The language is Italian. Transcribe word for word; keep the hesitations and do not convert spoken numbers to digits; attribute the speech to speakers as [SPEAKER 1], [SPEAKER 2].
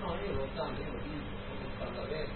[SPEAKER 1] No, io l'ho tanto, io l'ho visto, sono stato a vedere,